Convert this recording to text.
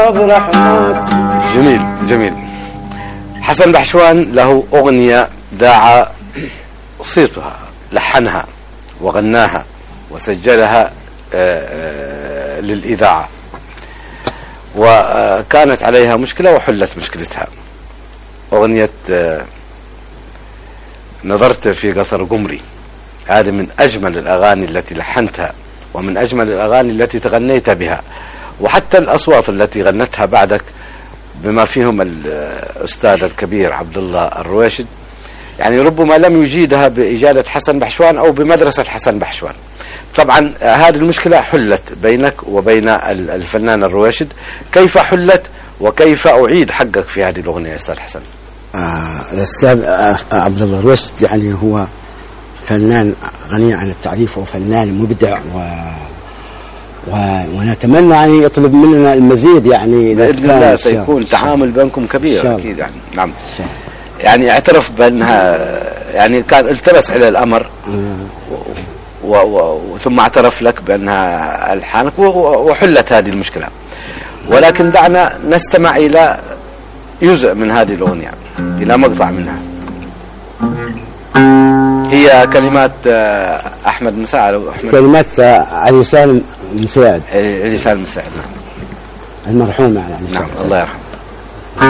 برحمات. جميل جميل. حسن بحشوان له أغنية داعى صيتها، لحنها وغناها وسجلها للإذاعة، وكانت عليها مشكلة وحلت مشكلتها. أغنية نظرت في قطر قمري، هذه من أجمل الأغاني التي لحنتها ومن أجمل الأغاني التي تغنيت بها، وحتى الأصوات التي غنتها بعدك بما فيهم الأستاذ الكبير عبد الله الرويشد، يعني ربما لم يجيدها بإجادة حسن بحشوان أو بمدرسة حسن بحشوان. طبعا هذه المشكلة حلت بينك وبين الفنان الرويشد، كيف حلت وكيف أعيد حقك في هذه الأغنية يا أستاذ حسن؟ الأستاذ عبد الله الرويشد يعني هو فنان غني عن التعريف وفنان مبدع ونتمنى أن يطلب مننا المزيد، يعني بإذن الله سيكون تعامل بينكم كبير أكيد. يعني نعم، يعني اعترف بأنها يعني كان التبس على الأمر ثم اعترف لك بأنها ألحانك وحلت هذه المشكلة. ولكن دعنا نستمع إلى جزء من هذه الأغنية، إلى مقطع منها. هي كلمات أحمد مساعد، كلمات علي سالم مساعد، علي سالم مساعد، المرحوم يعني. نعم الله يرحمه.